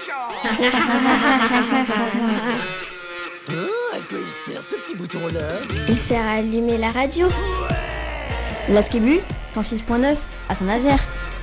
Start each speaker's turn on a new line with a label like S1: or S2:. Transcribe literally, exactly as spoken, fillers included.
S1: Oh, à quoi il sert ce petit bouton-là?
S2: Il sert à allumer la radio.
S3: La Skibu, cent six point neuf, à Saint-Nazaire.